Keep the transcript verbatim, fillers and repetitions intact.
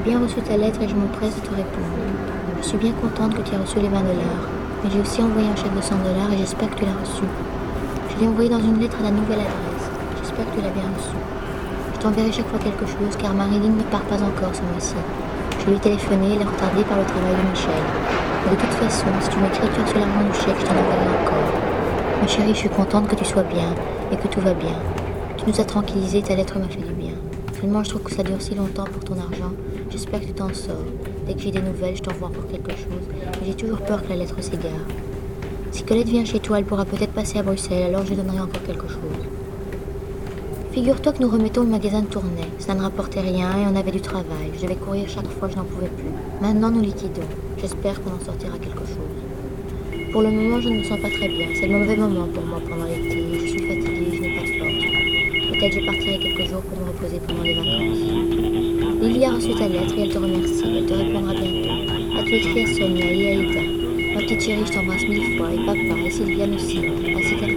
bien reçu ta lettre et je m'empresse de te répondre. Je suis bien contente que tu aies reçu les vingt dollars, mais j'ai aussi envoyé un chèque de cent dollars et j'espère que tu l'as reçu. Je l'ai envoyé dans une lettre à la nouvelle adresse. J'espère que tu l'as bien reçu. Je t'enverrai chaque fois quelque chose car Marilyn ne part pas encore ce mois-ci. Je lui ai téléphoné et elle est retardée par le travail de Michel. Mais de toute façon, si tu m'écris que tu as reçu l'argent du chèque, je t'en enverrai encore. Ma chérie, je suis contente que tu sois bien et que tout va bien. Tu nous as tranquillisés, ta lettre m'a fait du bien. Seulement, je trouve que ça dure si longtemps pour ton argent. J'espère que tu t'en sors. Dès que j'ai des nouvelles, je t'envoie encore quelque chose. Mais j'ai toujours peur que la lettre s'égare. Si Colette vient chez toi, elle pourra peut-être passer à Bruxelles, alors je lui donnerai encore quelque chose. Figure-toi que nous remettons le magasin de Tournai. Ça ne rapportait rien et on avait du travail. Je devais courir chaque fois, je n'en pouvais plus. Maintenant, nous liquidons. J'espère qu'on en sortira quelque chose. Pour le moment, je ne me sens pas très bien. C'est le mauvais moment pour moi pendant l'été. Je suis fatiguée, je n'ai pas de force. Peut-être je partirai quelques jours pour me reposer pendant les vacances. Lily a reçu ta lettre et elle te remercie. Elle te répondra bientôt. As-tu écrit à Sonia et à Ida? Ma petite chérie, je t'embrasse mille fois. Et papa et Sylviane aussi. Ainsi qu'à